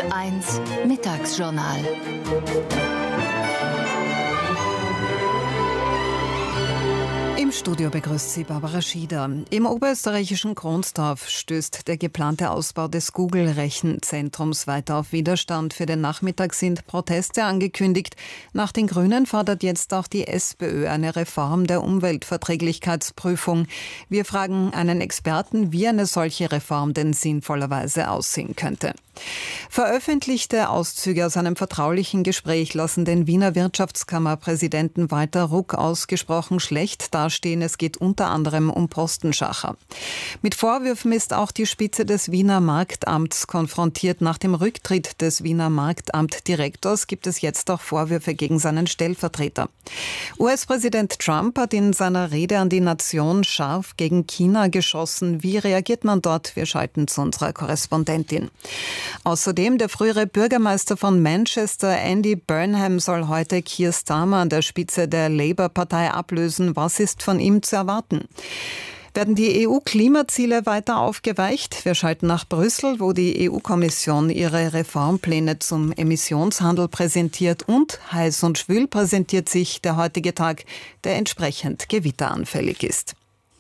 1 Mittagsjournal. Im Studio begrüßt sie Barbara Schieder. Im oberösterreichischen Kronstorf stößt der geplante Ausbau des Google-Rechenzentrums weiter auf Widerstand. Für den Nachmittag sind Proteste angekündigt. Nach den Grünen fordert jetzt auch die SPÖ eine Reform der Umweltverträglichkeitsprüfung. Wir fragen einen Experten, wie eine solche Reform denn sinnvollerweise aussehen könnte. Veröffentlichte Auszüge aus einem vertraulichen Gespräch lassen den Wiener Wirtschaftskammerpräsidenten Walter Ruck ausgesprochen schlecht dastehen. Es geht unter anderem um Postenschacher. Mit Vorwürfen ist auch die Spitze des Wiener Marktamts konfrontiert. Nach dem Rücktritt des Wiener Marktamtdirektors gibt es jetzt auch Vorwürfe gegen seinen Stellvertreter. US-Präsident Trump hat in seiner Rede an die Nation scharf gegen China geschossen. Wie reagiert man dort? Wir schalten zu unserer Korrespondentin. Außerdem der frühere Bürgermeister von Manchester, Andy Burnham, soll heute Keir Starmer an der Spitze der Labour-Partei ablösen. Was ist von ihm zu erwarten? Werden die EU-Klimaziele weiter aufgeweicht? Wir schalten nach Brüssel, wo die EU-Kommission ihre Reformpläne zum Emissionshandel präsentiert. Und heiß und schwül präsentiert sich der heutige Tag, der entsprechend gewitteranfällig ist.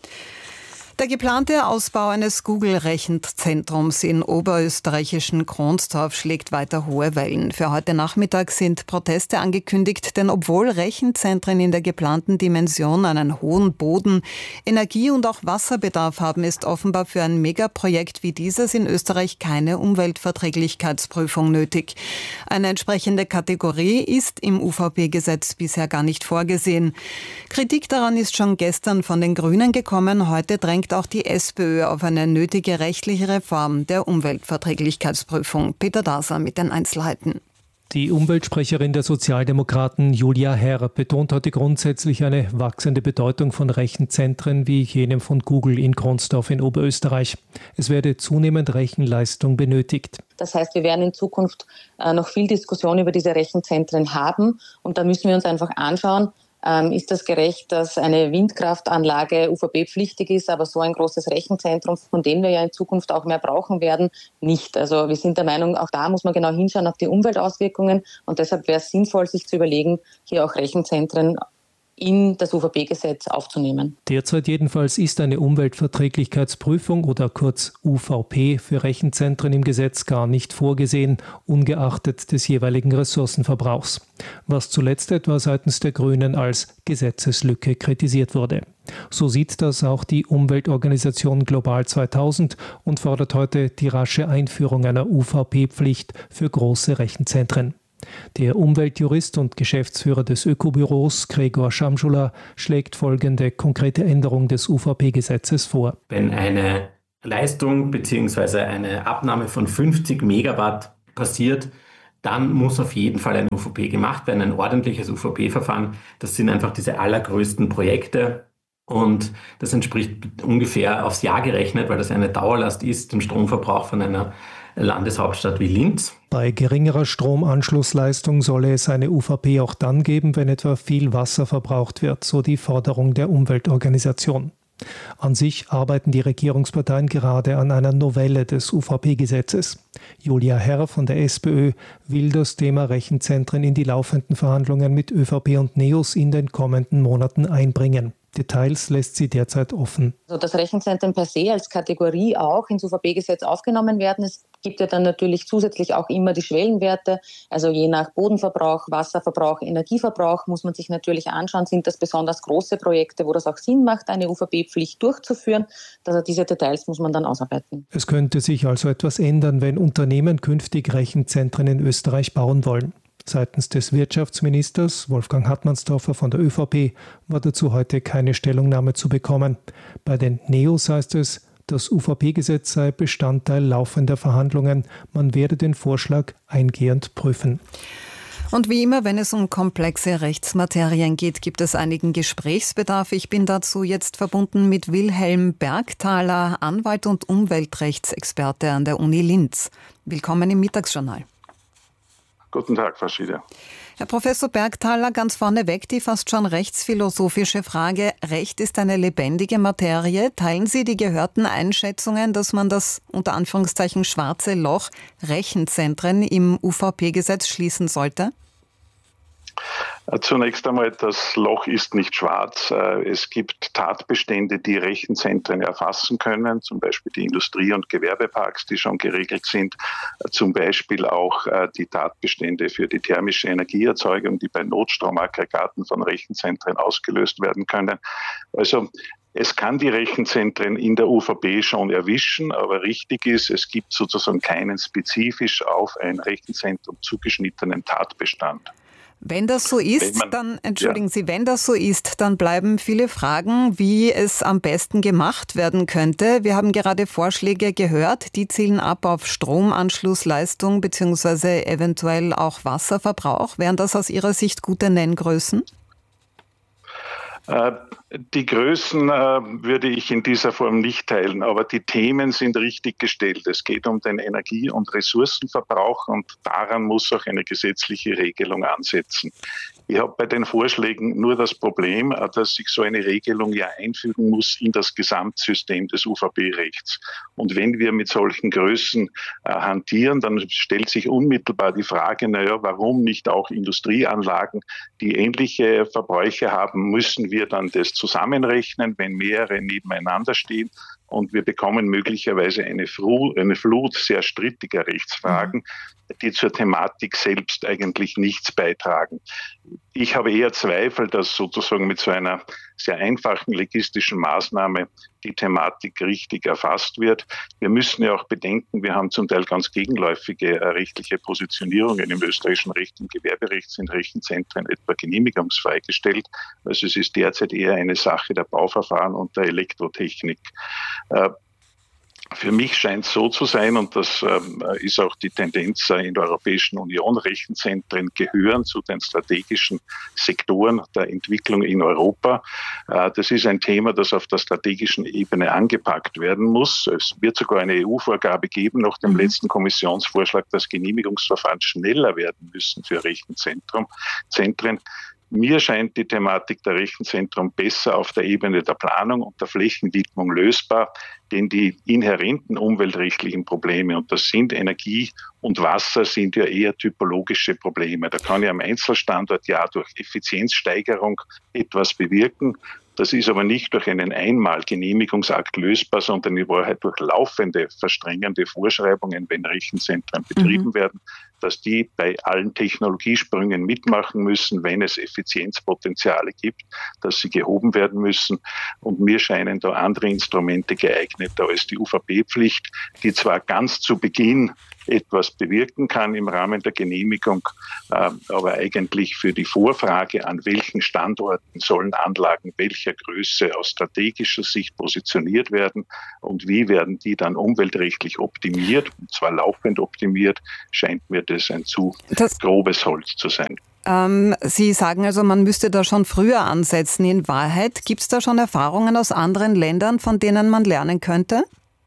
Der geplante Ausbau eines Google-Rechenzentrums in oberösterreichischen Kronstorf schlägt weiter hohe Wellen. Für heute Nachmittag sind Proteste angekündigt, denn obwohl Rechenzentren in der geplanten Dimension einen hohen Boden-, Energie- und auch Wasserbedarf haben, ist offenbar für ein Megaprojekt wie dieses in Österreich keine Umweltverträglichkeitsprüfung nötig. Eine entsprechende Kategorie ist im UVP-Gesetz bisher gar nicht vorgesehen. Kritik daran ist schon gestern von den Grünen gekommen. Heute drängt auch die SPÖ auf eine nötige rechtliche Reform der Umweltverträglichkeitsprüfung. Peter Daser mit den Einzelheiten. Die Umweltsprecherin der Sozialdemokraten Julia Herr betont heute grundsätzlich eine wachsende Bedeutung von Rechenzentren wie jenem von Google in Kronstorf in Oberösterreich. Es werde zunehmend Rechenleistung benötigt. Das heißt, wir werden in Zukunft noch viel Diskussion über diese Rechenzentren haben und da müssen wir uns einfach anschauen, ist das gerecht, dass eine Windkraftanlage UVP-pflichtig ist, aber so ein großes Rechenzentrum, von dem wir ja in Zukunft auch mehr brauchen werden, nicht. Also wir sind der Meinung, auch da muss man genau hinschauen auf die Umweltauswirkungen und deshalb wäre es sinnvoll, sich zu überlegen, hier auch Rechenzentren in das UVP-Gesetz aufzunehmen. Derzeit jedenfalls ist eine Umweltverträglichkeitsprüfung oder kurz UVP für Rechenzentren im Gesetz gar nicht vorgesehen, ungeachtet des jeweiligen Ressourcenverbrauchs, was zuletzt etwa seitens der Grünen als Gesetzeslücke kritisiert wurde. So sieht das auch die Umweltorganisation Global 2000 und fordert heute die rasche Einführung einer UVP-Pflicht für große Rechenzentren. Der Umweltjurist und Geschäftsführer des Ökobüros, Gregor Schamschula, schlägt folgende konkrete Änderung des UVP-Gesetzes vor. Wenn eine Leistung bzw. eine Abnahme von 50 Megawatt passiert, dann muss auf jeden Fall ein UVP gemacht werden, ein ordentliches UVP-Verfahren. Das sind einfach diese allergrößten Projekte. Und das entspricht ungefähr aufs Jahr gerechnet, weil das eine Dauerlast ist, dem Stromverbrauch von einer Landeshauptstadt wie Linz. Bei geringerer Stromanschlussleistung solle es eine UVP auch dann geben, wenn etwa viel Wasser verbraucht wird, so die Forderung der Umweltorganisation. An sich arbeiten die Regierungsparteien gerade an einer Novelle des UVP-Gesetzes. Julia Herr von der SPÖ will das Thema Rechenzentren in die laufenden Verhandlungen mit ÖVP und NEOS in den kommenden Monaten einbringen. Details lässt sie derzeit offen. Also dass Rechenzentren per se als Kategorie auch ins UVP-Gesetz aufgenommen werden. Es gibt ja dann natürlich zusätzlich auch immer die Schwellenwerte. Also je nach Bodenverbrauch, Wasserverbrauch, Energieverbrauch muss man sich natürlich anschauen, sind das besonders große Projekte, wo das auch Sinn macht, eine UVP-Pflicht durchzuführen. Also diese Details muss man dann ausarbeiten. Es könnte sich also etwas ändern, wenn Unternehmen künftig Rechenzentren in Österreich bauen wollen. Seitens des Wirtschaftsministers Wolfgang Hartmannsdorfer von der ÖVP war dazu heute keine Stellungnahme zu bekommen. Bei den NEOS heißt es, das UVP-Gesetz sei Bestandteil laufender Verhandlungen. Man werde den Vorschlag eingehend prüfen. Und wie immer, wenn es um komplexe Rechtsmaterien geht, gibt es einigen Gesprächsbedarf. Ich bin dazu jetzt verbunden mit Wilhelm Bergthaler, Anwalt und Umweltrechtsexperte an der Uni Linz. Willkommen im Mittagsjournal. Guten Tag, Frau Schieder. Herr Professor Bergthaler, ganz vorneweg die fast schon rechtsphilosophische Frage. Recht ist eine lebendige Materie. Teilen Sie die gehörten Einschätzungen, dass man das unter Anführungszeichen schwarze Loch Rechenzentren im UVP-Gesetz schließen sollte? Zunächst einmal, das Loch ist nicht schwarz. Es gibt Tatbestände, die Rechenzentren erfassen können, zum Beispiel die Industrie- und Gewerbeparks, die schon geregelt sind, zum Beispiel auch die Tatbestände für die thermische Energieerzeugung, die bei Notstromaggregaten von Rechenzentren ausgelöst werden können. Also es kann die Rechenzentren in der UVP schon erwischen, aber richtig ist, es gibt sozusagen keinen spezifisch auf ein Rechenzentrum zugeschnittenen Tatbestand. Wenn das so ist, wenn das so ist, dann bleiben viele Fragen, wie es am besten gemacht werden könnte. Wir haben gerade Vorschläge gehört, die zielen ab auf Stromanschlussleistung bzw. eventuell auch Wasserverbrauch. Wären das aus Ihrer Sicht gute Nenngrößen? Die Größen würde ich in dieser Form nicht teilen, aber die Themen sind richtig gestellt. Es geht um den Energie- und Ressourcenverbrauch und daran muss auch eine gesetzliche Regelung ansetzen. Ich habe bei den Vorschlägen nur das Problem, dass sich so eine Regelung ja einfügen muss in das Gesamtsystem des UVP-Rechts. Und wenn wir mit solchen Größen hantieren, dann stellt sich unmittelbar die Frage, warum nicht auch Industrieanlagen, die ähnliche Verbräuche haben, müssen wir dann das zusammenrechnen, wenn mehrere nebeneinander stehen? Und wir bekommen möglicherweise eine Flut sehr strittiger Rechtsfragen, die zur Thematik selbst eigentlich nichts beitragen. Ich habe eher Zweifel, dass sozusagen mit so einer sehr einfachen legistischen Maßnahme die Thematik richtig erfasst wird. Wir müssen ja auch bedenken, wir haben zum Teil ganz gegenläufige rechtliche Positionierungen im österreichischen Recht. Im Gewerberecht sind Rechenzentren etwa genehmigungsfrei gestellt. Also es ist derzeit eher eine Sache der Bauverfahren und der Elektrotechnik. Für mich scheint es so zu sein, und das ist auch die Tendenz in der Europäischen Union, Rechenzentren gehören zu den strategischen Sektoren der Entwicklung in Europa. Das ist ein Thema, das auf der strategischen Ebene angepackt werden muss. Es wird sogar eine EU-Vorgabe geben, nach dem letzten Kommissionsvorschlag, dass Genehmigungsverfahren schneller werden müssen für Rechenzentren. Mir scheint die Thematik der Rechenzentren besser auf der Ebene der Planung und der Flächenwidmung lösbar, denn die inhärenten umweltrechtlichen Probleme, und das sind Energie und Wasser, sind ja eher typologische Probleme. Da kann ich am Einzelstandort ja durch Effizienzsteigerung etwas bewirken. Das ist aber nicht durch einen Einmal-Genehmigungsakt lösbar, sondern in Wahrheit durch laufende, verstrengende Vorschreibungen, wenn Rechenzentren betrieben werden, dass die bei allen Technologiesprüngen mitmachen müssen, wenn es Effizienzpotenziale gibt, dass sie gehoben werden müssen. Und mir scheinen da andere Instrumente geeigneter als die UVP-Pflicht, die zwar ganz zu Beginn etwas bewirken kann im Rahmen der Genehmigung, aber eigentlich für die Vorfrage, an welchen Standorten sollen Anlagen welcher Größe aus strategischer Sicht positioniert werden und wie werden die dann umweltrechtlich optimiert, und zwar laufend optimiert, scheint mir das ein zu grobes Holz zu sein. Sie sagen also, man müsste da schon früher ansetzen. In Wahrheit, gibt es da schon Erfahrungen aus anderen Ländern, von denen man lernen könnte?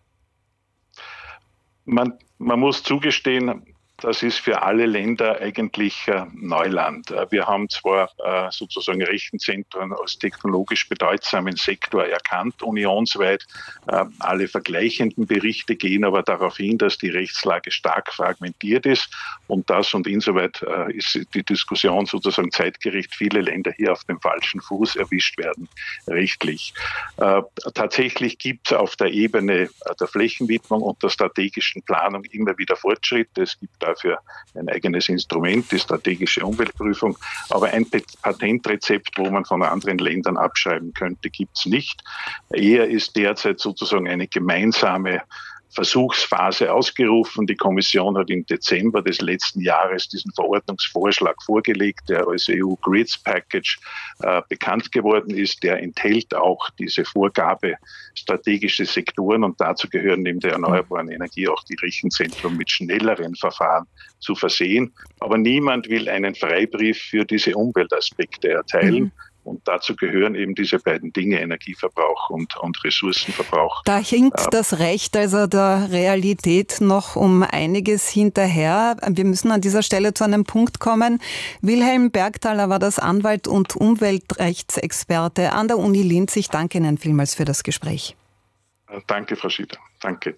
Man muss zugestehen, das ist für alle Länder eigentlich Neuland. Wir haben zwar sozusagen Rechenzentren als technologisch bedeutsamen Sektor erkannt, unionsweit. Alle vergleichenden Berichte gehen aber darauf hin, dass die Rechtslage stark fragmentiert ist. Und insoweit ist die Diskussion sozusagen zeitgerecht, viele Länder hier auf dem falschen Fuß erwischt werden, rechtlich. Tatsächlich gibt es auf der Ebene der Flächenwidmung und der strategischen Planung immer wieder Fortschritte. Es gibt dafür ein eigenes Instrument, die strategische Umweltprüfung. Aber ein Patentrezept, wo man von anderen Ländern abschreiben könnte, gibt es nicht. Eher ist derzeit sozusagen eine gemeinsame Versuchsphase ausgerufen. Die Kommission hat im Dezember des letzten Jahres diesen Verordnungsvorschlag vorgelegt, der als EU Grids Package bekannt geworden ist. Der enthält auch diese Vorgabe strategische Sektoren und dazu gehören neben der erneuerbaren Energie auch die Rechenzentren mit schnelleren Verfahren zu versehen. Aber niemand will einen Freibrief für diese Umweltaspekte erteilen. Und dazu gehören eben diese beiden Dinge, Energieverbrauch und Ressourcenverbrauch. Da hinkt das Recht also der Realität noch um einiges hinterher. Wir müssen an dieser Stelle zu einem Punkt kommen. Wilhelm Bergthaler war das Anwalt und Umweltrechtsexperte an der Uni Linz. Ich danke Ihnen vielmals für das Gespräch. Danke, Frau Schieder. Danke.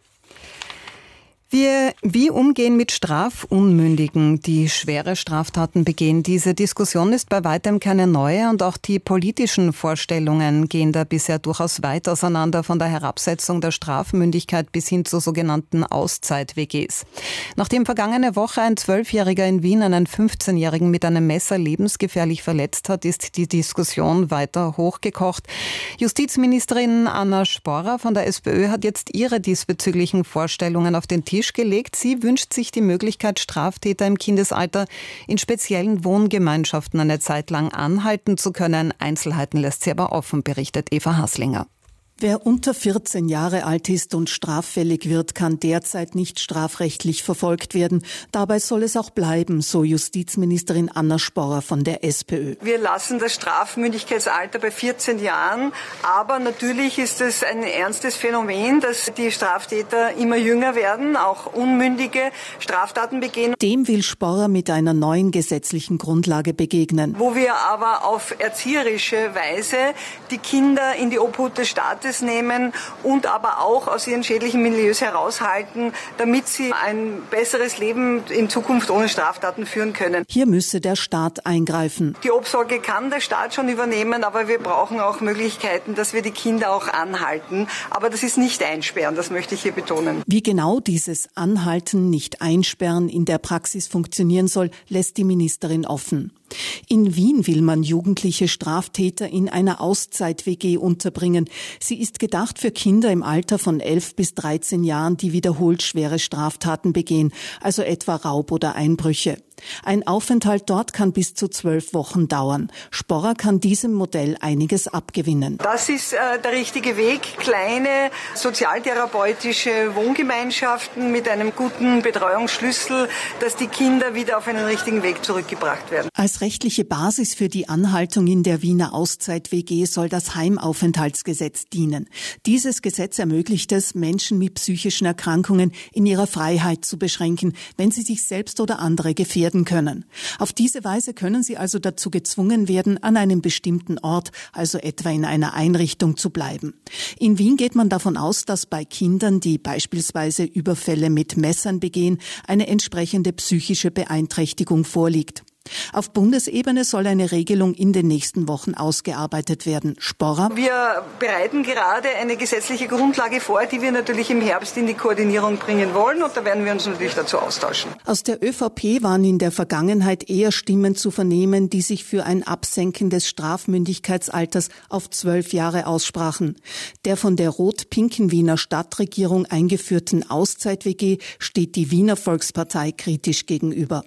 Wie umgehen mit Strafunmündigen, die schwere Straftaten begehen? Diese Diskussion ist bei weitem keine neue und auch die politischen Vorstellungen gehen da bisher durchaus weit auseinander, von der Herabsetzung der Strafmündigkeit bis hin zu sogenannten Auszeit-WGs. Nachdem vergangene Woche ein 12-Jähriger in Wien einen 15-Jährigen mit einem Messer lebensgefährlich verletzt hat, ist die Diskussion weiter hochgekocht. Justizministerin Anna Sporrer von der SPÖ hat jetzt ihre diesbezüglichen Vorstellungen auf den Tisch gelegt. Sie wünscht sich die Möglichkeit, Straftäter im Kindesalter in speziellen Wohngemeinschaften eine Zeit lang anhalten zu können. Einzelheiten lässt sie aber offen, berichtet Eva Haslinger. Wer unter 14 Jahre alt ist und straffällig wird, kann derzeit nicht strafrechtlich verfolgt werden. Dabei soll es auch bleiben, so Justizministerin Anna Sporrer von der SPÖ. Wir lassen das Strafmündigkeitsalter bei 14 Jahren. Aber natürlich ist es ein ernstes Phänomen, dass die Straftäter immer jünger werden, auch unmündige Straftaten begehen. Dem will Sporrer mit einer neuen gesetzlichen Grundlage begegnen. Wo wir aber auf erzieherische Weise die Kinder in die Obhut des Staates nehmen und aber auch aus ihren schädlichen Milieus heraushalten, damit sie ein besseres Leben in Zukunft ohne Straftaten führen können. Hier müsse der Staat eingreifen. Die Obsorge kann der Staat schon übernehmen, aber wir brauchen auch Möglichkeiten, dass wir die Kinder auch anhalten. Aber das ist nicht einsperren, das möchte ich hier betonen. Wie genau dieses Anhalten, nicht einsperren in der Praxis funktionieren soll, lässt die Ministerin offen. In Wien will man jugendliche Straftäter in einer Auszeit-WG unterbringen. Sie ist gedacht für Kinder im Alter von 11 bis 13 Jahren, die wiederholt schwere Straftaten begehen, also etwa Raub oder Einbrüche. Ein Aufenthalt dort kann bis zu 12 Wochen dauern. Sporrer kann diesem Modell einiges abgewinnen. Das ist der richtige Weg. Kleine sozialtherapeutische Wohngemeinschaften mit einem guten Betreuungsschlüssel, dass die Kinder wieder auf einen richtigen Weg zurückgebracht werden. Als rechtliche Basis für die Anhaltung in der Wiener Auszeit-WG soll das Heimaufenthaltsgesetz dienen. Dieses Gesetz ermöglicht es, Menschen mit psychischen Erkrankungen in ihrer Freiheit zu beschränken, wenn sie sich selbst oder andere gefährden können. Auf diese Weise können sie also dazu gezwungen werden, an einem bestimmten Ort, also etwa in einer Einrichtung, zu bleiben. In Wien geht man davon aus, dass bei Kindern, die beispielsweise Überfälle mit Messern begehen, eine entsprechende psychische Beeinträchtigung vorliegt. Auf Bundesebene soll eine Regelung in den nächsten Wochen ausgearbeitet werden. Sporrer: Wir bereiten gerade eine gesetzliche Grundlage vor, die wir natürlich im Herbst in die Koordinierung bringen wollen, und da werden wir uns natürlich dazu austauschen. Aus der ÖVP waren in der Vergangenheit eher Stimmen zu vernehmen, die sich für ein Absenken des Strafmündigkeitsalters auf 12 Jahre aussprachen. Der von der rot-pinken Wiener Stadtregierung eingeführten Auszeit-WG steht die Wiener Volkspartei kritisch gegenüber.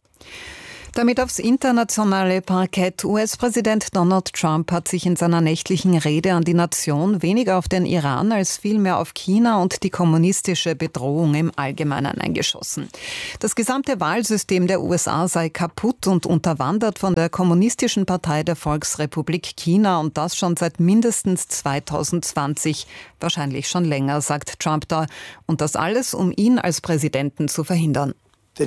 Damit aufs internationale Parkett. US-Präsident Donald Trump hat sich in seiner nächtlichen Rede an die Nation weniger auf den Iran als vielmehr auf China und die kommunistische Bedrohung im Allgemeinen eingeschossen. Das gesamte Wahlsystem der USA sei kaputt und unterwandert von der Kommunistischen Partei der Volksrepublik China, und das schon seit mindestens 2020, wahrscheinlich schon länger, sagt Trump da. Und das alles, um ihn als Präsidenten zu verhindern. Die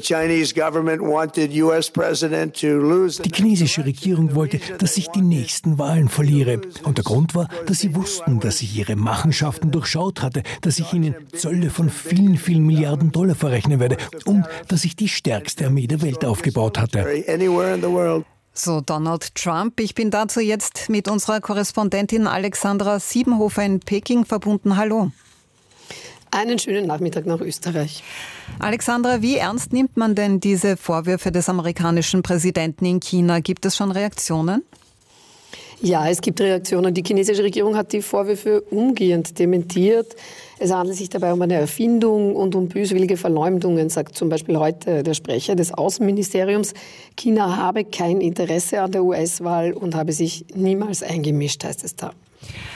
chinesische Regierung wollte, dass ich die nächsten Wahlen verliere. Und der Grund war, dass sie wussten, dass ich ihre Machenschaften durchschaut hatte, dass ich ihnen Zölle von vielen, vielen Milliarden Dollar verrechnen werde und dass ich die stärkste Armee der Welt aufgebaut hatte. So Donald Trump. Ich bin dazu jetzt mit unserer Korrespondentin Alexandra Siebenhofer in Peking verbunden. Hallo. Einen schönen Nachmittag nach Österreich. Alexandra, wie ernst nimmt man denn diese Vorwürfe des amerikanischen Präsidenten in China? Gibt es schon Reaktionen? Ja, es gibt Reaktionen. Die chinesische Regierung hat die Vorwürfe umgehend dementiert. Es handelt sich dabei um eine Erfindung und um böswillige Verleumdungen, sagt zum Beispiel heute der Sprecher des Außenministeriums. China habe kein Interesse an der US-Wahl und habe sich niemals eingemischt, heißt es da.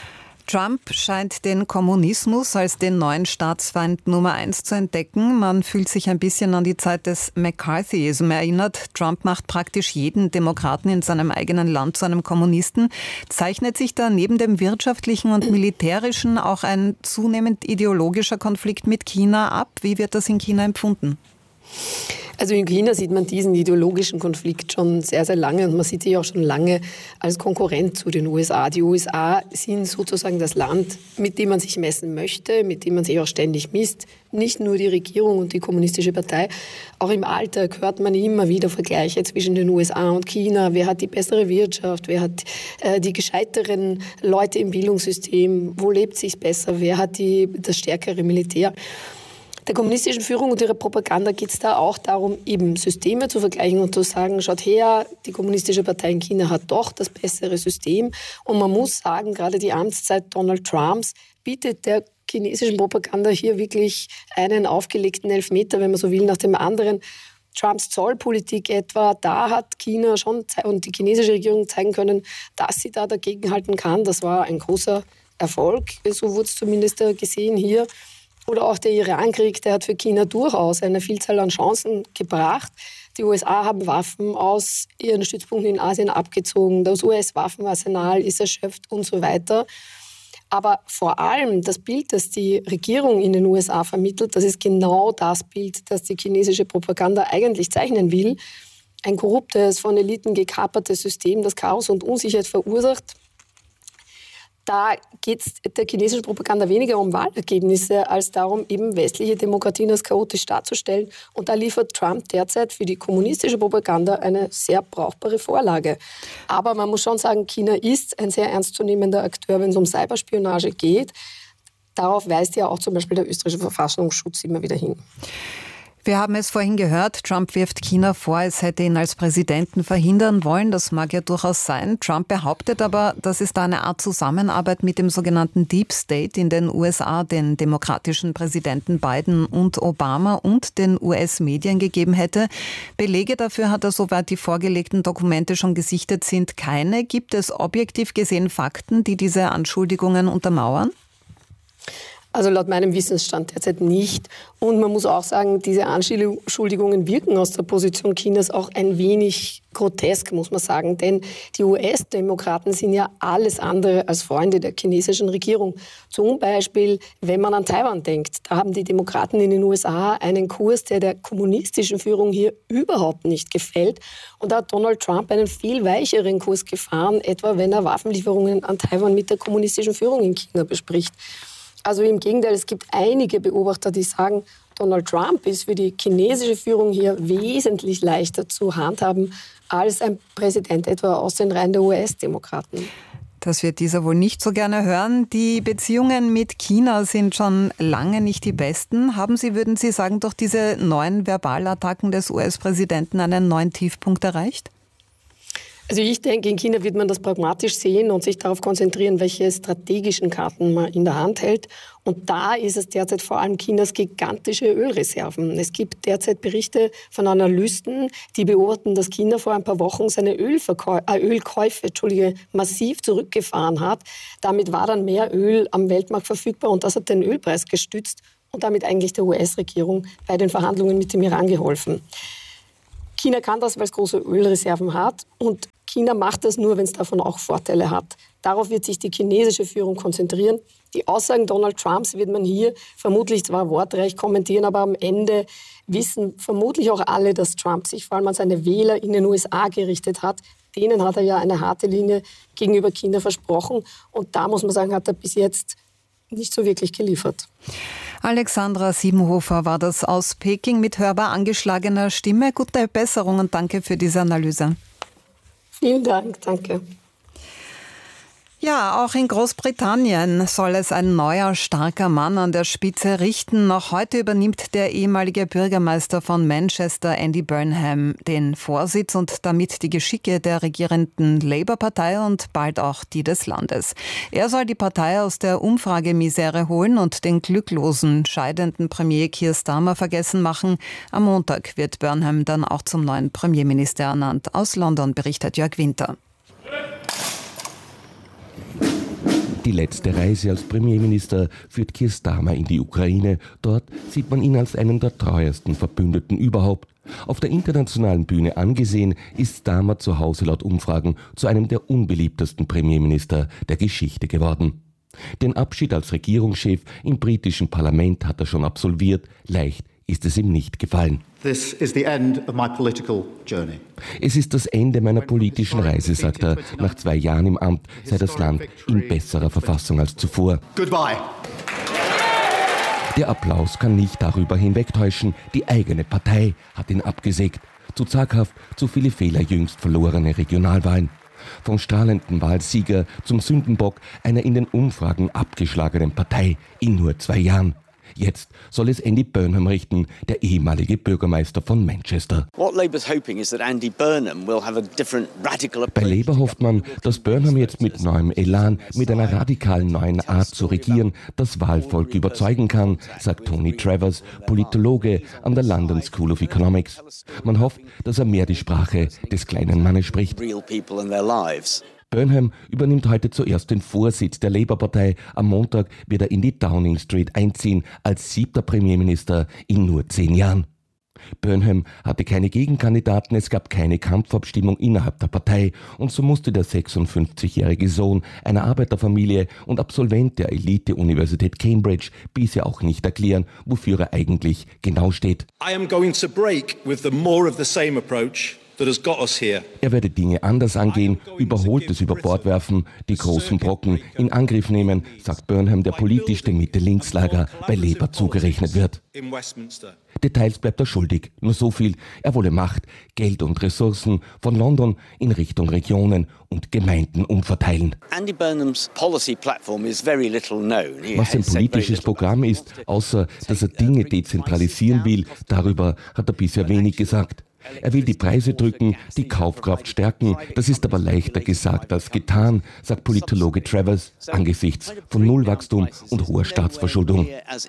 Trump scheint den Kommunismus als den neuen Staatsfeind Nummer 1 zu entdecken. Man fühlt sich ein bisschen an die Zeit des McCarthyism erinnert. Trump macht praktisch jeden Demokraten in seinem eigenen Land zu einem Kommunisten. Zeichnet sich da neben dem wirtschaftlichen und militärischen auch ein zunehmend ideologischer Konflikt mit China ab? Wie wird das in China empfunden? Also in China sieht man diesen ideologischen Konflikt schon sehr, sehr lange und man sieht sich auch schon lange als Konkurrent zu den USA. Die USA sind sozusagen das Land, mit dem man sich messen möchte, mit dem man sich auch ständig misst. Nicht nur die Regierung und die Kommunistische Partei. Auch im Alltag hört man immer wieder Vergleiche zwischen den USA und China. Wer hat die bessere Wirtschaft? Wer hat die gescheiteren Leute im Bildungssystem? Wo lebt sich's besser? Wer hat das stärkere Militär? Der kommunistischen Führung und ihrer Propaganda geht es da auch darum, eben Systeme zu vergleichen und zu sagen, schaut her, die Kommunistische Partei in China hat doch das bessere System. Und man muss sagen, gerade die Amtszeit Donald Trumps bietet der chinesischen Propaganda hier wirklich einen aufgelegten Elfmeter, wenn man so will, nach dem anderen. Trumps Zollpolitik etwa, da hat China schon und die chinesische Regierung zeigen können, dass sie da dagegenhalten kann. Das war ein großer Erfolg, so wurde es zumindest gesehen hier. Oder auch der Irankrieg, der hat für China durchaus eine Vielzahl an Chancen gebracht. Die USA haben Waffen aus ihren Stützpunkten in Asien abgezogen. Das US-Waffenarsenal ist erschöpft und so weiter. Aber vor allem das Bild, das die Regierung in den USA vermittelt, das ist genau das Bild, das die chinesische Propaganda eigentlich zeichnen will. Ein korruptes, von Eliten gekapertes System, das Chaos und Unsicherheit verursacht. Da geht es der chinesischen Propaganda weniger um Wahlergebnisse, als darum, eben westliche Demokratien als chaotisch darzustellen. Und da liefert Trump derzeit für die kommunistische Propaganda eine sehr brauchbare Vorlage. Aber man muss schon sagen, China ist ein sehr ernstzunehmender Akteur, wenn es um Cyberspionage geht. Darauf weist ja auch zum Beispiel der österreichische Verfassungsschutz immer wieder hin. Wir haben es vorhin gehört, Trump wirft China vor, es hätte ihn als Präsidenten verhindern wollen. Das mag ja durchaus sein. Trump behauptet aber, dass es da eine Art Zusammenarbeit mit dem sogenannten Deep State in den USA, den demokratischen Präsidenten Biden und Obama und den US-Medien gegeben hätte. Belege dafür hat er, soweit die vorgelegten Dokumente schon gesichtet sind, keine. Gibt es objektiv gesehen Fakten, die diese Anschuldigungen untermauern? Also laut meinem Wissensstand derzeit nicht. Und man muss auch sagen, diese Anschuldigungen wirken aus der Position Chinas auch ein wenig grotesk, muss man sagen. Denn die US-Demokraten sind ja alles andere als Freunde der chinesischen Regierung. Zum Beispiel, wenn man an Taiwan denkt. Da haben die Demokraten in den USA einen Kurs, der kommunistischen Führung hier überhaupt nicht gefällt. Und da hat Donald Trump einen viel weicheren Kurs gefahren, etwa wenn er Waffenlieferungen an Taiwan mit der kommunistischen Führung in China bespricht. Also im Gegenteil, es gibt einige Beobachter, die sagen, Donald Trump ist für die chinesische Führung hier wesentlich leichter zu handhaben als ein Präsident etwa aus den Reihen der US-Demokraten. Das wird dieser wohl nicht so gerne hören. Die Beziehungen mit China sind schon lange nicht die besten. Haben Sie, würden Sie sagen, durch diese neuen Verbalattacken des US-Präsidenten einen neuen Tiefpunkt erreicht? Also ich denke, in China wird man das pragmatisch sehen und sich darauf konzentrieren, welche strategischen Karten man in der Hand hält. Und da ist es derzeit vor allem Chinas gigantische Ölreserven. Es gibt derzeit Berichte von Analysten, die beobachten, dass China vor ein paar Wochen seine Ölkäufe massiv zurückgefahren hat. Damit war dann mehr Öl am Weltmarkt verfügbar und das hat den Ölpreis gestützt und damit eigentlich der US-Regierung bei den Verhandlungen mit dem Iran geholfen. China kann das, weil es große Ölreserven hat und China macht das nur, wenn es davon auch Vorteile hat. Darauf wird sich die chinesische Führung konzentrieren. Die Aussagen Donald Trumps wird man hier vermutlich zwar wortreich kommentieren, aber am Ende wissen vermutlich auch alle, dass Trump sich vor allem an seine Wähler in den USA gerichtet hat. Denen hat er ja eine harte Linie gegenüber China versprochen. Und da muss man sagen, hat er bis jetzt nicht so wirklich geliefert. Alexandra Siebenhofer war das aus Peking mit hörbar angeschlagener Stimme. Gute Besserung und danke für diese Analyse. Vielen Dank, danke. Ja, auch in Großbritannien soll es ein neuer, starker Mann an der Spitze richten. Noch heute übernimmt der ehemalige Bürgermeister von Manchester, Andy Burnham, den Vorsitz und damit die Geschicke der regierenden Labour-Partei und bald auch die des Landes. Er soll die Partei aus der Umfragemisere holen und den glücklosen, scheidenden Premier Keir Starmer vergessen machen. Am Montag wird Burnham dann auch zum neuen Premierminister ernannt. Aus London berichtet Jörg Winter. Die letzte Reise als Premierminister führt Keir Starmer in die Ukraine. Dort sieht man ihn als einen der treuesten Verbündeten überhaupt. Auf der internationalen Bühne angesehen ist Starmer zu Hause laut Umfragen zu einem der unbeliebtesten Premierminister der Geschichte geworden. Den Abschied als Regierungschef im britischen Parlament hat er schon absolviert. Leicht ist es ihm nicht gefallen. This is the end of my political journey. Es ist das Ende meiner politischen Reise, sagt er. Nach 2 Jahren im Amt sei das Land in besserer Verfassung als zuvor. Goodbye. Der Applaus kann nicht darüber hinwegtäuschen. Die eigene Partei hat ihn abgesägt. Zu zaghaft, zu viele Fehler jüngst verlorene Regionalwahlen. Vom strahlenden Wahlsieger zum Sündenbock einer in den Umfragen abgeschlagenen Partei in nur 2 Jahren. Jetzt soll es Andy Burnham richten, der ehemalige Bürgermeister von Manchester. Bei Labour hofft man, dass Burnham jetzt mit neuem Elan, mit einer radikalen neuen Art zu regieren, das Wahlvolk überzeugen kann, sagt Tony Travers, Politologe an der London School of Economics. Man hofft, dass er mehr die Sprache des kleinen Mannes spricht. Burnham übernimmt heute zuerst den Vorsitz der Labour-Partei. Am Montag wird er in die Downing Street einziehen, als 7. Premierminister in nur 10 Jahren. Burnham hatte keine Gegenkandidaten, es gab keine Kampfabstimmung innerhalb der Partei und so musste der 56-jährige Sohn einer Arbeiterfamilie und Absolvent der Elite-Universität Cambridge bisher auch nicht erklären, wofür er eigentlich genau steht. I am going to break with the more of the same approach. Er werde Dinge anders angehen, Überholtes über Bord werfen, die großen Brocken in Angriff nehmen, sagt Burnham, der politisch dem Mitte-Links-Lager bei Labour zugerechnet wird. Details bleibt er schuldig, nur so viel, er wolle Macht, Geld und Ressourcen von London in Richtung Regionen und Gemeinden umverteilen. Was sein politisches Programm ist, außer dass er Dinge dezentralisieren will, darüber hat er bisher wenig gesagt. Er will die Preise drücken, die Kaufkraft stärken. Das ist aber leichter gesagt als getan, sagt Politologe Travers, angesichts von Nullwachstum und hoher Staatsverschuldung.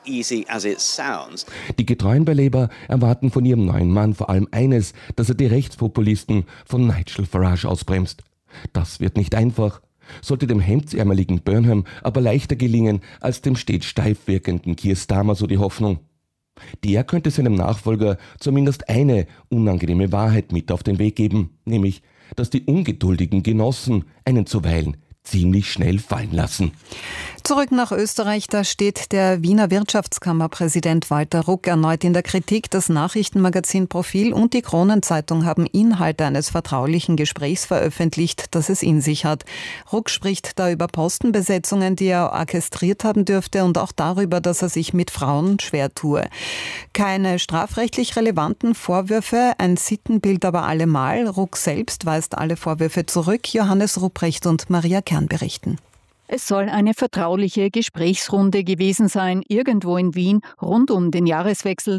Die Getreuen bei Labour erwarten von ihrem neuen Mann vor allem eines, dass er die Rechtspopulisten von Nigel Farage ausbremst. Das wird nicht einfach. Sollte dem hemdsärmeligen Burnham aber leichter gelingen als dem stets steif wirkenden Keir Starmer, so die Hoffnung. Der könnte seinem Nachfolger zumindest eine unangenehme Wahrheit mit auf den Weg geben, nämlich, dass die ungeduldigen Genossen einen zuweilen ziemlich schnell fallen lassen. Zurück nach Österreich, da steht der Wiener Wirtschaftskammerpräsident Walter Ruck erneut in der Kritik. Das Nachrichtenmagazin Profil und die Kronenzeitung haben Inhalte eines vertraulichen Gesprächs veröffentlicht, das es in sich hat. Ruck spricht da über Postenbesetzungen, die er orchestriert haben dürfte und auch darüber, dass er sich mit Frauen schwer tue. Keine strafrechtlich relevanten Vorwürfe, ein Sittenbild aber allemal. Ruck selbst weist alle Vorwürfe zurück. Johannes Rupprecht und Maria Kern berichten. Es soll eine vertrauliche Gesprächsrunde gewesen sein, irgendwo in Wien, rund um den Jahreswechsel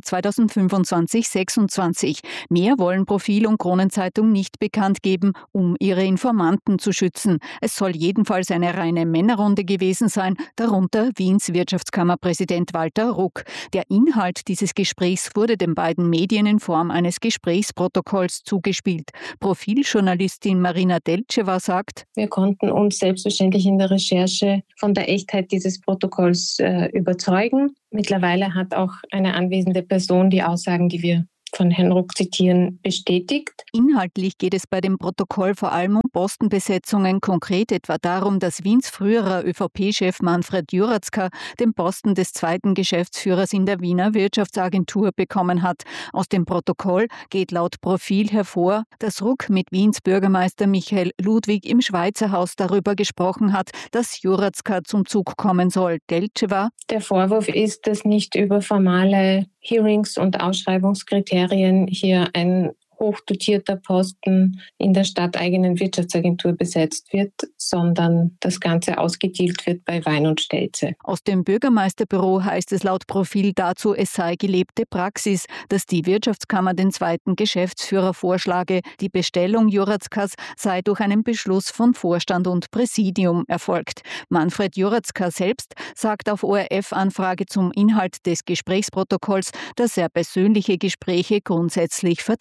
2025-26. Mehr wollen Profil und Kronenzeitung nicht bekannt geben, um ihre Informanten zu schützen. Es soll jedenfalls eine reine Männerrunde gewesen sein, darunter Wiens Wirtschaftskammerpräsident Walter Ruck. Der Inhalt dieses Gesprächs wurde den beiden Medien in Form eines Gesprächsprotokolls zugespielt. Profiljournalistin Marina Deltschewa sagt: Wir konnten uns selbstverständlich in der Recherche von der Echtheit dieses Protokolls überzeugen. Mittlerweile hat auch eine anwesende Person die Aussagen, die wir von Herrn Ruck zitieren, bestätigt. Inhaltlich geht es bei dem Protokoll vor allem um Postenbesetzungen, konkret etwa darum, dass Wiens früherer ÖVP-Chef Manfred Juracka den Posten des 2. Geschäftsführers in der Wiener Wirtschaftsagentur bekommen hat. Aus dem Protokoll geht laut Profil hervor, dass Ruck mit Wiens Bürgermeister Michael Ludwig im Schweizer Haus darüber gesprochen hat, dass Juracka zum Zug kommen soll. Deltschewa: Der Vorwurf ist, dass nicht über formale Hearings und Ausschreibungskriterien hier ein hochdotierter Posten in der stadteigenen Wirtschaftsagentur besetzt wird, sondern das Ganze ausgedealt wird bei Wein und Stelze. Aus dem Bürgermeisterbüro heißt es laut Profil dazu, es sei gelebte Praxis, dass die Wirtschaftskammer den 2. Geschäftsführer vorschlage. Die Bestellung Jurackas sei durch einen Beschluss von Vorstand und Präsidium erfolgt. Manfred Juracka selbst sagt auf ORF-Anfrage zum Inhalt des Gesprächsprotokolls, dass er persönliche Gespräche grundsätzlich vertraulich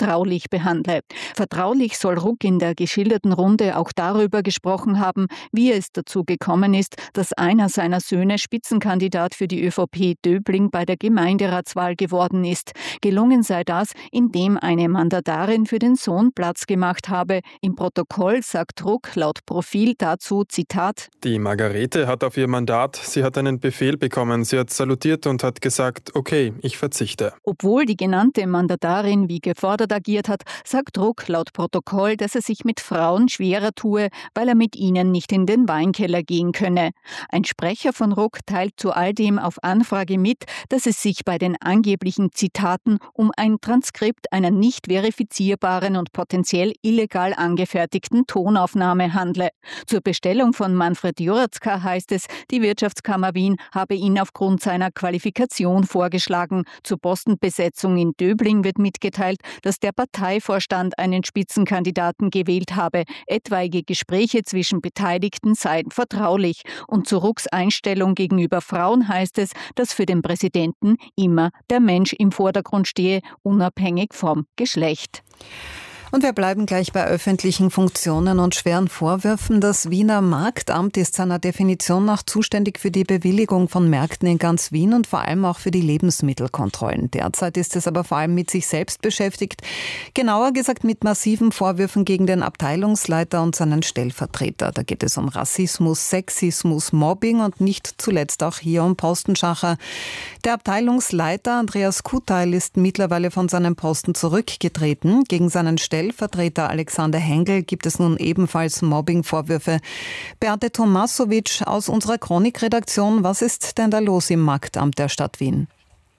vertraulich behandle. Vertraulich soll Ruck in der geschilderten Runde auch darüber gesprochen haben, wie es dazu gekommen ist, dass einer seiner Söhne Spitzenkandidat für die ÖVP Döbling bei der Gemeinderatswahl geworden ist. Gelungen sei das, indem eine Mandatarin für den Sohn Platz gemacht habe. Im Protokoll sagt Ruck laut Profil dazu, Zitat: Die Margarete hat auf ihr Mandat, sie hat einen Befehl bekommen, sie hat salutiert und hat gesagt, okay, ich verzichte. Obwohl die genannte Mandatarin wie gefordert agiert hat, sagt Ruck laut Protokoll, dass er sich mit Frauen schwerer tue, weil er mit ihnen nicht in den Weinkeller gehen könne. Ein Sprecher von Ruck teilt zu all dem auf Anfrage mit, dass es sich bei den angeblichen Zitaten um ein Transkript einer nicht verifizierbaren und potenziell illegal angefertigten Tonaufnahme handle. Zur Bestellung von Manfred Juratzka heißt es, die Wirtschaftskammer Wien habe ihn aufgrund seiner Qualifikation vorgeschlagen. Zur Postenbesetzung in Döbling wird mitgeteilt, dass der Parteivorstand einen Spitzenkandidaten gewählt habe. Etwaige Gespräche zwischen Beteiligten seien vertraulich. Und zu Rucks Einstellung gegenüber Frauen heißt es, dass für den Präsidenten immer der Mensch im Vordergrund stehe, unabhängig vom Geschlecht. Und wir bleiben gleich bei öffentlichen Funktionen und schweren Vorwürfen. Das Wiener Marktamt ist seiner Definition nach zuständig für die Bewilligung von Märkten in ganz Wien und vor allem auch für die Lebensmittelkontrollen. Derzeit ist es aber vor allem mit sich selbst beschäftigt. Genauer gesagt mit massiven Vorwürfen gegen den Abteilungsleiter und seinen Stellvertreter. Da geht es um Rassismus, Sexismus, Mobbing und nicht zuletzt auch hier um Postenschacher. Der Abteilungsleiter Andreas Kuteil ist mittlerweile von seinem Posten zurückgetreten. Gegen seinen Stellvertreter Alexander Hengel gibt es nun ebenfalls Mobbingvorwürfe. Beate Tomasovic aus unserer Chronikredaktion, was ist denn da los im Marktamt der Stadt Wien?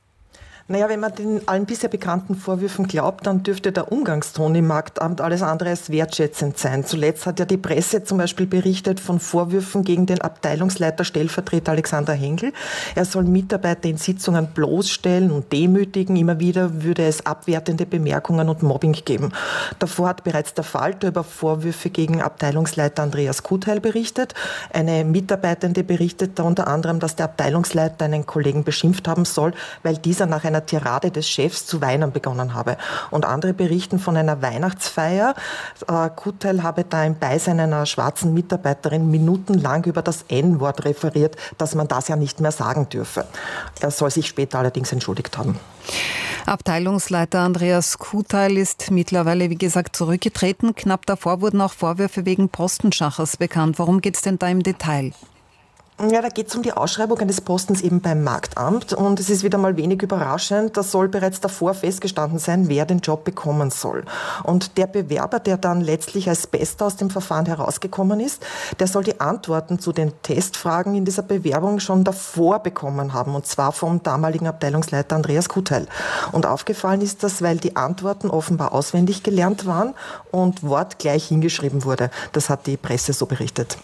Naja, wenn man den allen bisher bekannten Vorwürfen glaubt, dann dürfte der Umgangston im Marktamt alles andere als wertschätzend sein. Zuletzt hat ja die Presse zum Beispiel berichtet von Vorwürfen gegen den Abteilungsleiter Stellvertreter Alexander Hengel. Er soll Mitarbeiter in Sitzungen bloßstellen und demütigen. Immer wieder würde es abwertende Bemerkungen und Mobbing geben. Davor hat bereits der Falter über Vorwürfe gegen Abteilungsleiter Andreas Kuteil berichtet. Eine Mitarbeitende berichtet da unter anderem, dass der Abteilungsleiter einen Kollegen beschimpft haben soll, weil dieser nach einer Tirade des Chefs zu weinen begonnen habe. Und andere berichten von einer Weihnachtsfeier. Kuteil habe da im Beisein einer schwarzen Mitarbeiterin minutenlang über das N-Wort referiert, dass man das ja nicht mehr sagen dürfe. Er soll sich später allerdings entschuldigt haben. Abteilungsleiter Andreas Kuteil ist mittlerweile, wie gesagt, zurückgetreten. Knapp davor wurden auch Vorwürfe wegen Postenschachers bekannt. Worum geht es denn da im Detail? Ja, da geht es um die Ausschreibung eines Postens eben beim Marktamt und es ist wieder mal wenig überraschend, da soll bereits davor festgestanden sein, wer den Job bekommen soll. Und der Bewerber, der dann letztlich als Bester aus dem Verfahren herausgekommen ist, der soll die Antworten zu den Testfragen in dieser Bewerbung schon davor bekommen haben und zwar vom damaligen Abteilungsleiter Andreas Kuteil. Und aufgefallen ist das, weil die Antworten offenbar auswendig gelernt waren und wortgleich hingeschrieben wurde. Das hat die Presse so berichtet.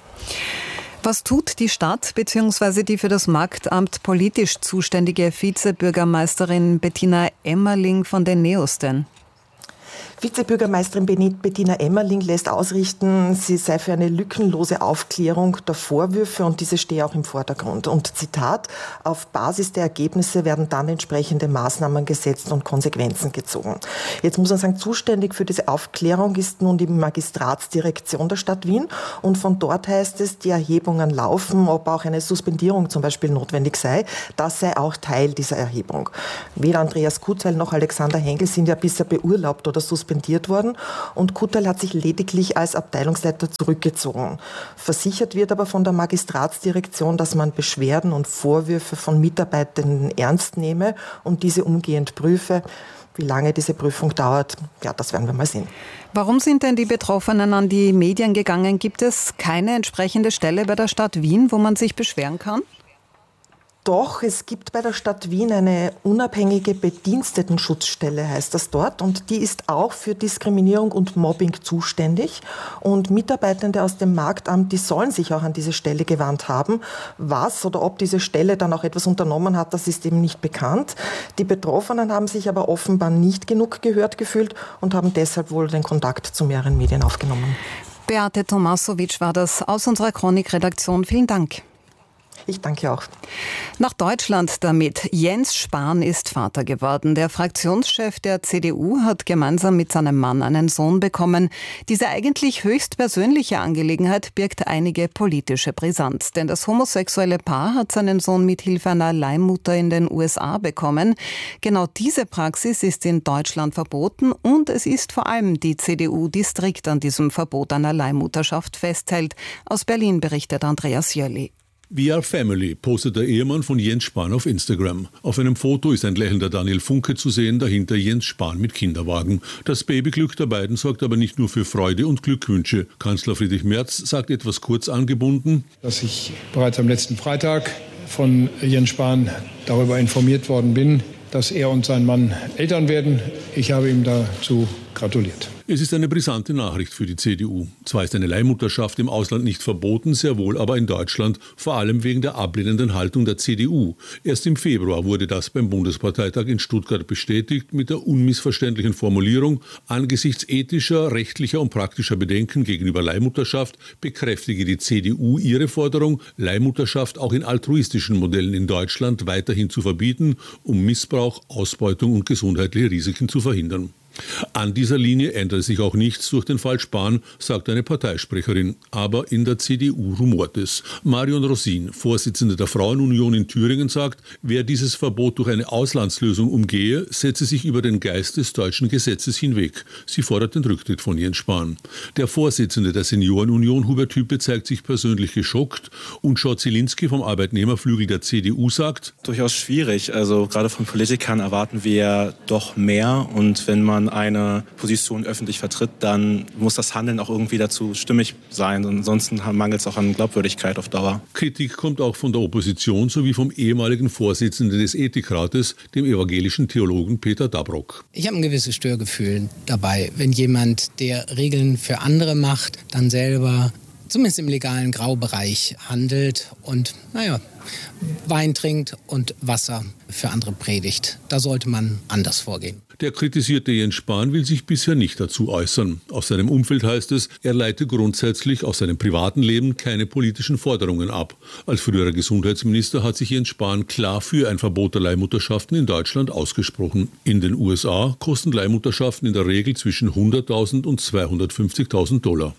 Was tut die Stadt bzw. die für das Marktamt politisch zuständige Vizebürgermeisterin Bettina Emmerling von den NEOS denn? Vizebürgermeisterin Bettina Emmerling lässt ausrichten, sie sei für eine lückenlose Aufklärung der Vorwürfe und diese stehe auch im Vordergrund. Und Zitat, auf Basis der Ergebnisse werden dann entsprechende Maßnahmen gesetzt und Konsequenzen gezogen. Jetzt muss man sagen, zuständig für diese Aufklärung ist nun die Magistratsdirektion der Stadt Wien und von dort heißt es, die Erhebungen laufen, ob auch eine Suspendierung zum Beispiel notwendig sei. Das sei auch Teil dieser Erhebung. Weder Andreas Kuteil noch Alexander Hengel sind ja bisher beurlaubt oder suspendiert worden und Kuteil hat sich lediglich als Abteilungsleiter zurückgezogen. Versichert wird aber von der Magistratsdirektion, dass man Beschwerden und Vorwürfe von Mitarbeitenden ernst nehme und diese umgehend prüfe. Wie lange diese Prüfung dauert, ja, das werden wir mal sehen. Warum sind denn die Betroffenen an die Medien gegangen? Gibt es keine entsprechende Stelle bei der Stadt Wien, wo man sich beschweren kann? Doch, es gibt bei der Stadt Wien eine unabhängige Bedienstetenschutzstelle, heißt das dort. Und die ist auch für Diskriminierung und Mobbing zuständig. Und Mitarbeitende aus dem Marktamt, die sollen sich auch an diese Stelle gewandt haben. Was oder ob diese Stelle dann auch etwas unternommen hat, das ist eben nicht bekannt. Die Betroffenen haben sich aber offenbar nicht genug gehört gefühlt und haben deshalb wohl den Kontakt zu mehreren Medien aufgenommen. Beate Tomasovic war das aus unserer Chronikredaktion. Vielen Dank. Ich danke auch. Nach Deutschland damit. Jens Spahn ist Vater geworden. Der Fraktionschef der CDU hat gemeinsam mit seinem Mann einen Sohn bekommen. Diese eigentlich höchst persönliche Angelegenheit birgt einige politische Brisanz. Denn das homosexuelle Paar hat seinen Sohn mit Hilfe einer Leihmutter in den USA bekommen. Genau diese Praxis ist in Deutschland verboten und es ist vor allem die CDU, die strikt an diesem Verbot einer Leihmutterschaft festhält. Aus Berlin berichtet Andreas Jöli. We are family, postet der Ehemann von Jens Spahn auf Instagram. Auf einem Foto ist ein lächelnder Daniel Funke zu sehen, dahinter Jens Spahn mit Kinderwagen. Das Babyglück der beiden sorgt aber nicht nur für Freude und Glückwünsche. Kanzler Friedrich Merz sagt etwas kurz angebunden, dass ich bereits am letzten Freitag von Jens Spahn darüber informiert worden bin, dass er und sein Mann Eltern werden. Ich habe ihm dazu gratuliert. Es ist eine brisante Nachricht für die CDU. Zwar ist eine Leihmutterschaft im Ausland nicht verboten, sehr wohl aber in Deutschland, vor allem wegen der ablehnenden Haltung der CDU. Erst im Februar wurde das beim Bundesparteitag in Stuttgart bestätigt mit der unmissverständlichen Formulierung: Angesichts ethischer, rechtlicher und praktischer Bedenken gegenüber Leihmutterschaft bekräftige die CDU ihre Forderung, Leihmutterschaft auch in altruistischen Modellen in Deutschland weiterhin zu verbieten, um Missbrauch, Ausbeutung und gesundheitliche Risiken zu verhindern. An dieser Linie ändert sich auch nichts durch den Fall Spahn, sagt eine Parteisprecherin. Aber in der CDU rumort es. Marion Rosin, Vorsitzende der Frauenunion in Thüringen, sagt, wer dieses Verbot durch eine Auslandslösung umgehe, setze sich über den Geist des deutschen Gesetzes hinweg. Sie fordert den Rücktritt von Jens Spahn. Der Vorsitzende der Seniorenunion, Hubert Hüppe, zeigt sich persönlich geschockt. Und Schott Zielinski vom Arbeitnehmerflügel der CDU sagt, durchaus schwierig. Also gerade von Politikern erwarten wir doch mehr. Und wenn man eine Position öffentlich vertritt, dann muss das Handeln auch irgendwie dazu stimmig sein. Ansonsten mangelt es auch an Glaubwürdigkeit auf Dauer. Kritik kommt auch von der Opposition sowie vom ehemaligen Vorsitzenden des Ethikrates, dem evangelischen Theologen Peter Dabrock. Ich habe ein gewisses Störgefühl dabei, wenn jemand, der Regeln für andere macht, dann selber zumindest im legalen Graubereich handelt und, Wein trinkt und Wasser für andere predigt. Da sollte man anders vorgehen. Der kritisierte Jens Spahn will sich bisher nicht dazu äußern. Aus seinem Umfeld heißt es, er leite grundsätzlich aus seinem privaten Leben keine politischen Forderungen ab. Als früherer Gesundheitsminister hat sich Jens Spahn klar für ein Verbot der Leihmutterschaften in Deutschland ausgesprochen. In den USA kosten Leihmutterschaften in der Regel zwischen 100.000 und 250.000 $.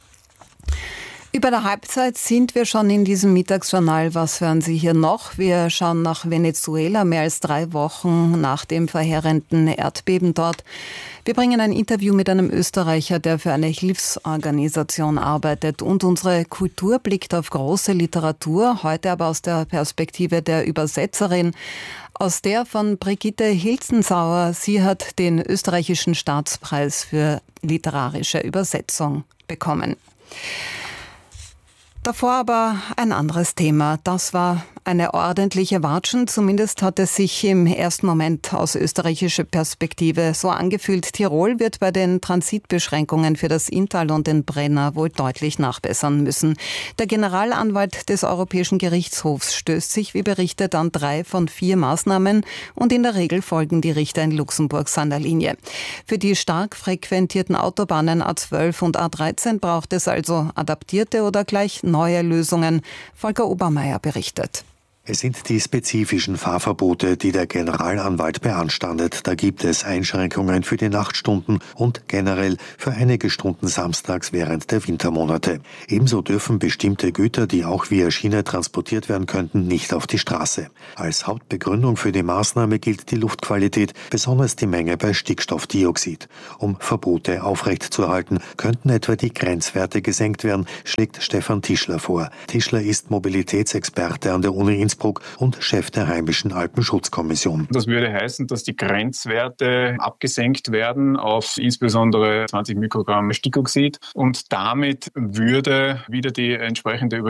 Über der Halbzeit sind wir schon in diesem Mittagsjournal. Was hören Sie hier noch? Wir schauen nach Venezuela, mehr als 3 Wochen nach dem verheerenden Erdbeben dort. Wir bringen ein Interview mit einem Österreicher, der für eine Hilfsorganisation arbeitet. Und unsere Kultur blickt auf große Literatur, heute aber aus der Perspektive der Übersetzerin, aus der von Brigitte Hilzensauer. Sie hat den österreichischen Staatspreis für literarische Übersetzung bekommen. Davor aber ein anderes Thema. Das war eine ordentliche Watschen. Zumindest hat es sich im ersten Moment aus österreichischer Perspektive so angefühlt. Tirol wird bei den Transitbeschränkungen für das Inntal und den Brenner wohl deutlich nachbessern müssen. Der Generalanwalt des Europäischen Gerichtshofs stößt sich, wie berichtet, an 3 von 4 Maßnahmen und in der Regel folgen die Richter in Luxemburg seiner Linie. Für die stark frequentierten Autobahnen A12 und A13 braucht es also adaptierte oder gleich neue Lösungen. Volker Obermeier berichtet. Es sind die spezifischen Fahrverbote, die der Generalanwalt beanstandet. Da gibt es Einschränkungen für die Nachtstunden und generell für einige Stunden samstags während der Wintermonate. Ebenso dürfen bestimmte Güter, die auch via Schiene transportiert werden könnten, nicht auf die Straße. Als Hauptbegründung für die Maßnahme gilt die Luftqualität, besonders die Menge bei Stickstoffdioxid. Um Verbote aufrechtzuerhalten, könnten etwa die Grenzwerte gesenkt werden, schlägt Stefan Tischler vor. Tischler ist Mobilitätsexperte an der Uni Innsbruck und Chef der heimischen Alpenschutzkommission. Das würde heißen, dass die Grenzwerte abgesenkt werden auf insbesondere 20 Mikrogramm Stickoxid und damit würde wieder die entsprechende